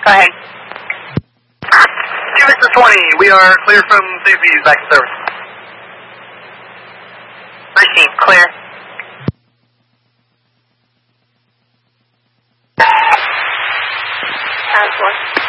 Go ahead. Victor 20, we are clear from Cities back to service. Received, clear. Transport.